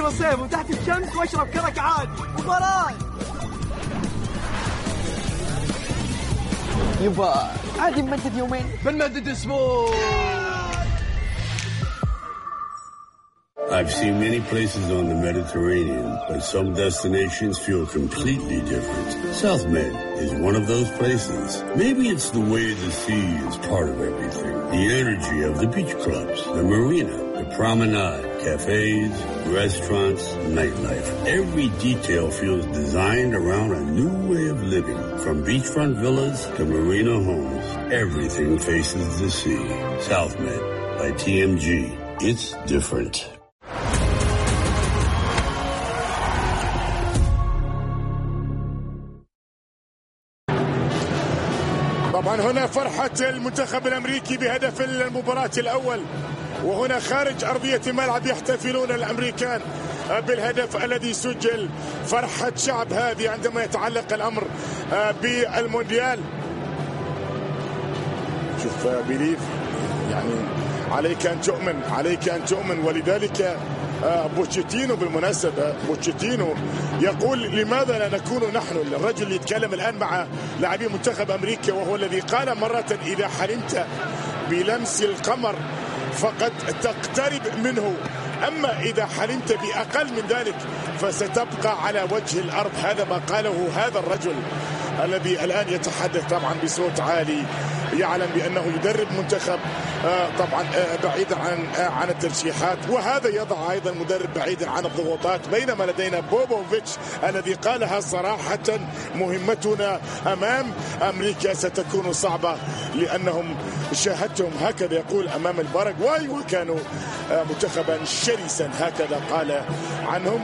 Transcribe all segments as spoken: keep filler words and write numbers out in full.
وصيف وتحت الشمس واشرب كرك عادي. مباراة يبا عادي نمدد يومين، بنمدد اسبوع. I've seen many places on the Mediterranean, but some destinations feel completely different. SouthMed is one of those places. Maybe it's the way the sea is part of everything. The energy of the beach clubs, the marina, the promenade, cafes, restaurants, nightlife. Every detail feels designed around a new way of living. From beachfront villas to marina homes, everything faces the sea. SouthMed by T M G. It's different. طبعا هنا فرحة المنتخب الأمريكي بهدف المباراة الأول، وهنا خارج أرضية الملعب يحتفلون الأمريكان بالهدف الذي سجل. فرحة شعب هذه عندما يتعلق الأمر بالمونديال. شوف بيليف، يعني عليك أن تؤمن، عليك أن تؤمن. ولذلك بوتشيتينو بالمناسبة، بوتشيتينو يقول لماذا لا نكون نحن الرجل اللي يتكلم الآن مع لاعبي منتخب أمريكا، وهو الذي قال مرة إذا حلمت بلمس القمر فقد تقترب منه، أما إذا حلمت بأقل من ذلك فستبقى على وجه الأرض. هذا ما قاله هذا الرجل الذي الآن يتحدث طبعا بصوت عالي، يعلم بأنه يدرب منتخب طبعا بعيدا عن عن الترشيحات، وهذا يضع أيضا مدرب بعيدا عن الضغوطات. بينما لدينا بوبوفيتش الذي قالها صراحة: مهمتنا أمام أمريكا ستكون صعبة لأنهم شاهدتهم، هكذا يقول، أمام الباراغواي وكانوا منتخبا شرسا، هكذا قال عنهم.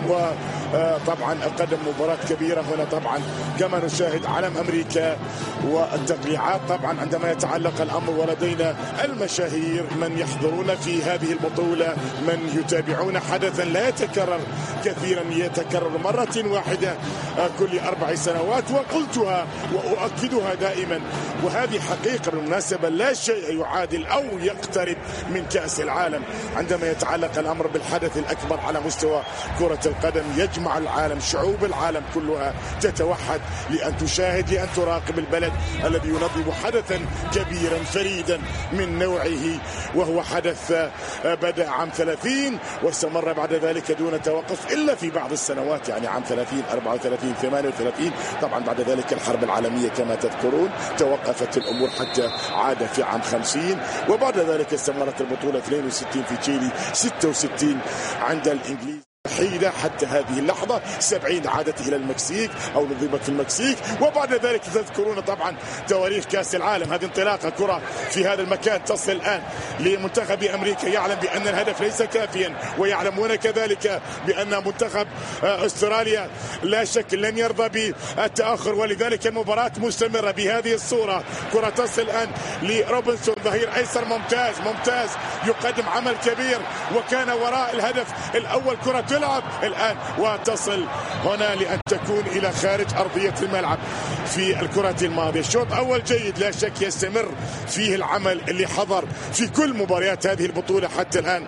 وطبعا قدم مباراة كبيرة هنا طبعا كما نشاهد علم أمريكا والتقليعات طبعا عندما يتعلق الأمر. ولدينا المشاهير من يحضرون في هذه البطولة، من يتابعون حدثا لا يتكرر كثيرا، يتكرر مرة واحدة كل أربع سنوات، وقلتها وأؤكدها دائما، وهذه حقيقة بالمناسبة. لا شيء يعادل أو يقترب من كأس العالم عندما يتعلق الأمر بالحدث الأكبر على مستوى كرة القدم. يجمع العالم، شعوب العالم كلها تتوحد لأن تشاهد، لأن تراقب البلد الذي ينظم حدثا كبيرا فريدا من نوعه، وهو حدث بدأ عام ثلاثين واستمر بعد ذلك دون توقف إلا في بعض السنوات، يعني عام ثلاثين، أربعة وثلاثين، ثمانية وثلاثين. طبعا بعد ذلك الحرب العالمية كما تذكرون توقفت الأمور حتى عاد في عام خمسين، وبعد ذلك استمرت البطولة اثنين وستين في تشيلي، ستة وستين عند الإنجليز وحيدة حتى هذه اللحظة، سبعين عادت إلى المكسيك أو نظمت في المكسيك. وبعد ذلك تذكرون طبعا تواريخ كأس العالم، هذه انطلاقة كرة في هذا المكان تصل الآن لمنتخب أمريكا، يعلم بأن الهدف ليس كافيا، ويعلمون كذلك بأن منتخب أستراليا لا شك لن يرضى بالتأخر، ولذلك المباراة مستمرة بهذه الصورة. كرة تصل الآن لروبنسون ظهير أيسر، ممتاز ممتاز، يقدم عمل كبير، وكان وراء الهدف الأول كرة تلعب الآن وتصل هنا لأن تكون إلى خارج أرضية الملعب. في الكرة الماضية شوط أول جيد لا شك يستمر فيه العمل اللي حضر في كل مباريات هذه البطولة حتى الآن.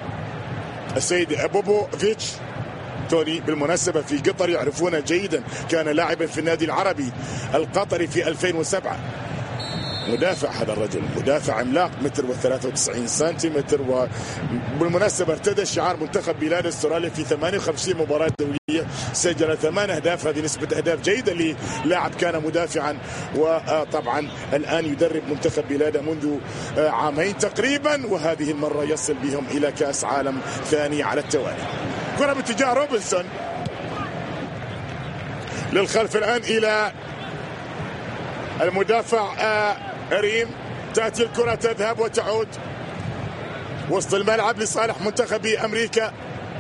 السيد بوبوفيتش توني بالمناسبة في قطر يعرفونه جيدا، كان لاعبا في النادي العربي القطري في ألفين وسبعة، مدافع هذا الرجل، مدافع عملاق متر وثلاثة وتسعين سنتيمتر. وبالمناسبة ارتدى شعار منتخب بلاد استراليا في ثمانية وخمسين مباراة دولية، سجل ثمان أهداف، هذه نسبة أهداف جيدة للاعب كان مدافعا، وطبعا الآن يدرب منتخب بلاده منذ عامين تقريبا، وهذه المرة يصل بهم إلى كأس عالم ثاني على التوالي. كرة باتجاه روبنسون للخلف الآن إلى المدافع ريم، تأتي الكرة تذهب وتعود وسط الملعب لصالح منتخب أمريكا،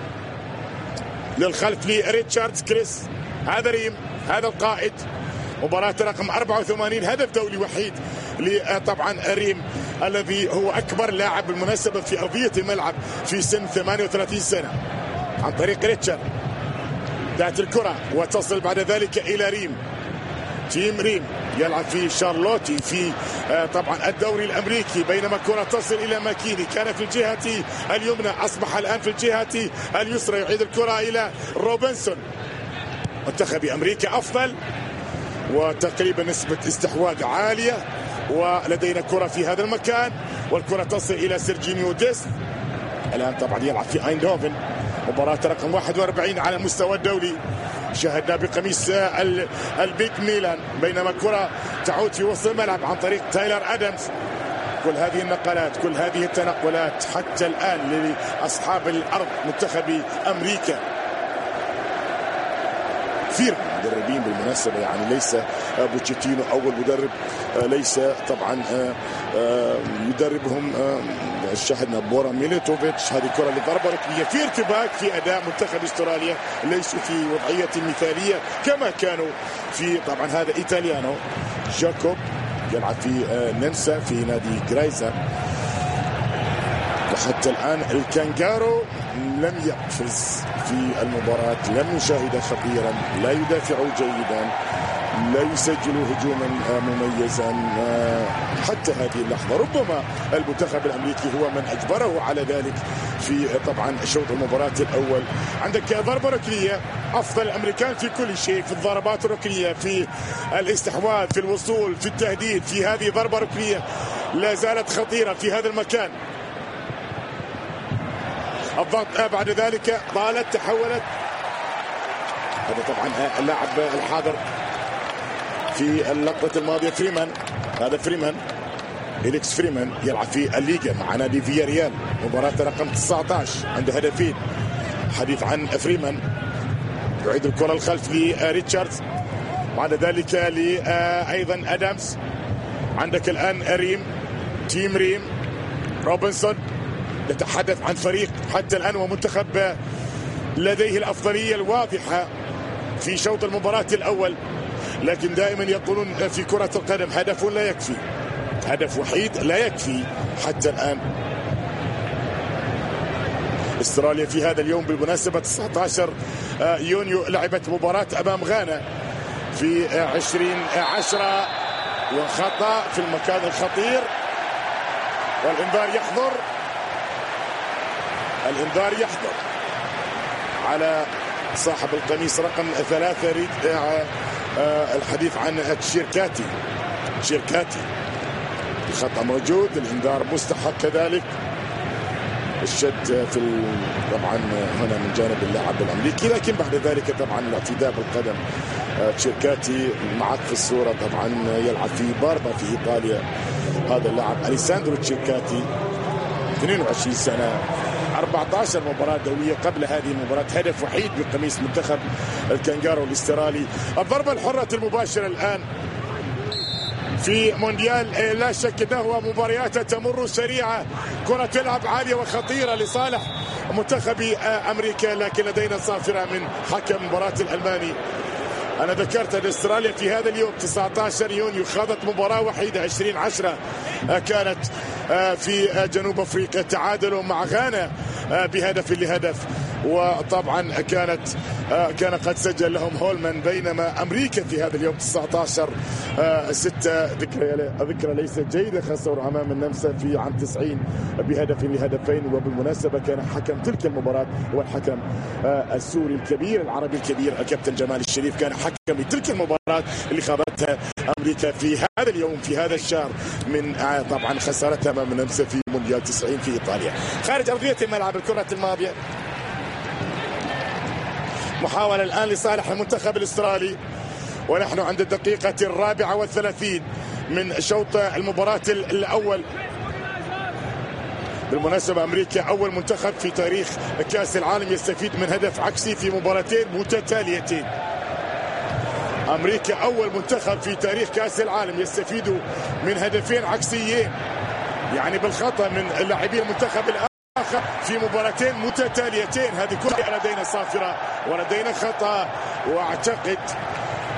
للخلف لريتشاردز كريس، هذا ريم، هذا القائد. مباراة رقم أربعة وثمانين، هدف دولي وحيد طبعا ريم الذي هو أكبر لاعب بالمناسبة في أرضية الملعب في سن ثمانية وثلاثين سنة، عن طريق ريتشارد. تأتي الكرة وتصل بعد ذلك إلى ريم، تيم ريم يلعب في شارلوتي في طبعا الدوري الامريكي، بينما كرة تصل الى ماكيني، كان في الجهة اليمنى اصبح الان في الجهة اليسرى، يعيد الكرة الى روبنسون. منتخب امريكا افضل وتقريبا نسبة استحواذ عالية، ولدينا كرة في هذا المكان والكرة تصل الى سيرجينيو ديست. الان طبعا يلعب في ايندهوفن، مباراة رقم واحد وأربعين على المستوى الدولي، شاهدنا بقميص البيك ميلان، بينما كرة تعود في وسط الملعب عن طريق تايلر ادمز. كل هذه النقلات، كل هذه التنقلات حتى الان لاصحاب الارض منتخب امريكا. كثير من المدربين بالمناسبة، يعني ليس بوتشيتينو أول مدرب ليس طبعا يدربهم، شاهدنا بورا ميليتوفيتش. هذه كرة لضربة ركنية في ارتباك في أداء منتخب استراليا، ليسوا في وضعية مثالية كما كانوا في طبعا هذا إيطاليانو. جاكوب يلعب في نمسا في نادي جرايزا، وحتى الآن الكانجارو لم يقفز في المباراة، لم يشاهد خطيرا، لا يدافع جيدا، لا يسجل هجوما مميزا حتى هذه اللحظة. ربما المنتخب الأمريكي هو من أجبره على ذلك في طبعا شوط المباراة الأول. عندك ضربة ركنية، أفضل الأمريكان في كل شيء، في الضربات الركنية، في الاستحواذ، في الوصول، في التهديد. في هذه ضربة ركنية لا زالت خطيرة في هذا المكان. الضغط بعد ذلك طالت، تحولت. هذا طبعا اللاعب الحاضر في اللقطة الماضية فريمان، هذا فريمان، إليكس فريمان يلعب في الليغا مع نادي فياريال، مباراة رقم تسعة عشر، عنده هدفين. حديث عن فريمان، يعيد الكرة الخلف لريتشاردز، بعد ذلك لأيضا أدامز. عندك الآن ريم، تيم ريم، روبنسون. نتحدث عن فريق حتى الآن ومنتخب لديه الأفضلية الواضحة في شوط المباراة الأول، لكن دائما يقولون في كرة القدم هدف لا يكفي، هدف وحيد لا يكفي حتى الآن. استراليا في هذا اليوم بالمناسبة تسعة عشر يونيو لعبت مباراة أمام غانا في عشرين عشرة، وخطأ في المكان الخطير، والإنذار يحضر، الإنذار يحضر على صاحب القميص رقم ثلاثة. الحديث عن تشيركاتي، تشيركاتي الخطأ موجود، الإنذار مستحق كذلك. الشد في طبعا هنا من جانب اللاعب الأمريكي، لكن بعد ذلك طبعا الاعتداء بالقدم. تشيركاتي معك في الصورة طبعا يلعب في باربا في إيطاليا، هذا اللاعب أليساندرو تشيركاتي، اثنين وعشرين سنة، أربعة عشر مباراة دولية. قبل هذه المباراة هدف وحيد بقميص منتخب الكنغارو الاسترالي. الضربة الحرة المباشرة الآن في مونديال لا شك انه مباريات تمر سريعة، كرة تلعب عالية وخطيرة لصالح منتخب أمريكا، لكن لدينا صافرة من حكم مباراة الألماني. أنا ذكرت أن استراليا في هذا اليوم تسعة عشر يونيو خاضت مباراة وحيدة عشرين عشرة، كانت في جنوب أفريقيا، تعادلوا مع غانا بهدف لهدف، وطبعا كانت كان قد سجل لهم هولمان، بينما أمريكا في هذا اليوم تسعة عشر ستة، ذكرى ذكرى ليست جيدة، خسروا أمام النمسا في عام تسعين بهدف لهدفين. وبالمناسبة كان حكم تلك المباراة هو الحكم السوري الكبير العربي الكبير الكابتن جمال الشريف، كان حكم تلك المباراة اللي خاضتها أمريكا في هذا اليوم في هذا الشهر من طبعا خسارتها أمام النمسا في مونديال تسعين في إيطاليا. خارج أرضية الملعب الكرة الماضية، محاولة الآن لصالح المنتخب الأسترالي، ونحن عند الدقيقة الرابعة والثلاثين من شوط المباراة الأول. بالمناسبة أمريكا أول منتخب في تاريخ كأس العالم يستفيد من هدف عكسي في مباراتين متتاليتين. أمريكا أول منتخب في تاريخ كأس العالم يستفيد من هدفين عكسيين، يعني بالخطأ من لاعبي المنتخب الآخر في مباراتين متتاليتين. هذه كلها لدينا صافرة ولدينا خطأ، واعتقد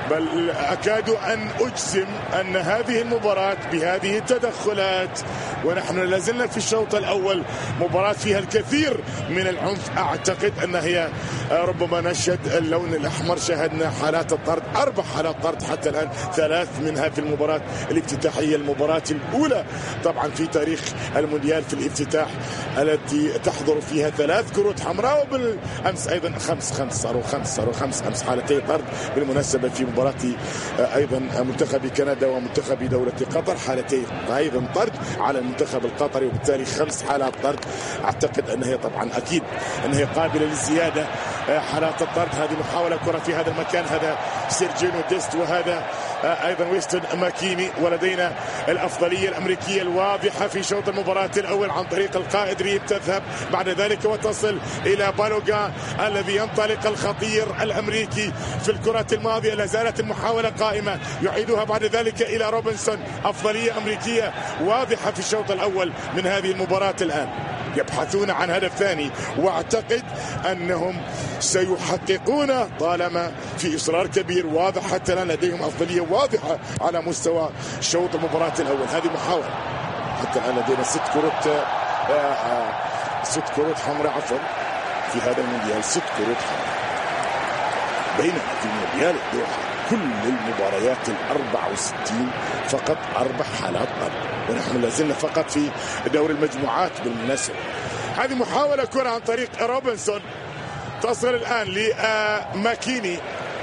بل أكاد أن أجزم أن هذه المباراة بهذه التدخلات، ونحن لازلنا في الشوط الأول، مباراة فيها الكثير من العنف، أعتقد أن هي ربما نشهد اللون الأحمر. شاهدنا حالات الطرد، أربع حالات طرد حتى الآن، ثلاث منها في المباراة الافتتاحية، المباراة الأولى طبعا في تاريخ المونديال في الافتتاح التي تحضر فيها ثلاث كروت حمراء، وبالأمس أيضا خمس خمس صاروا خمس صاروا خمس أمس حالتي طرد بالمناسبة في مباراة أيضا منتخب كندا ومنتخب دولة قطر، حالتي أيضا طرد على المنتخب القطري، وبالتالي خمس حالات طرد. أعتقد أن هي طبعا أكيد أن هي قابلة للزيادة حالات الطرد. هذه محاولة كرة في هذا المكان، هذا سيرجينو ديست وهذا أيضا ويستون ماكيني، ولدينا الأفضلية الأمريكية الواضحة في شوط المباراة الأول عن طريق القائد ريم، تذهب بعد ذلك وتصل إلى بالوغا الذي ينطلق الخطير الأمريكي في الكرة الماضية. لا زالت المحاولة قائمة، يعيدها بعد ذلك إلى روبنسون. أفضلية أمريكية واضحة في الشوط الأول من هذه المباراة. الآن يبحثون عن هدف ثاني، واعتقد انهم سيحققون طالما في اصرار كبير واضح. حتى الان لديهم افضليه واضحه على مستوى شوط المباراه الاول. هذه محاوله، حتى الان لدينا ست كروت ست كروت حمراء عفوا في هذا المونديال، ست كروت حمراء، بينما في مونديال الدوحه كل المباريات الأربع وستين فقط أربع حالات طرد، ونحن لازلنا فقط في دور المجموعات بالمناسبة. هذه محاولة كرة عن طريق روبنسون، تصل الآن لماكيني،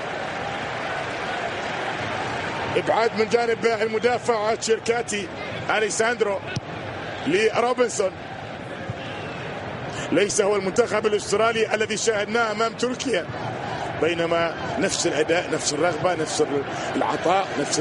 إبعاد من جانب المدافع تشيركاتي أليساندرو لروبنسون. ليس هو المنتخب الأسترالي الذي شاهدناه أمام تركيا، بينما نفس الأداء، نفس الرغبة، نفس العطاء، نفس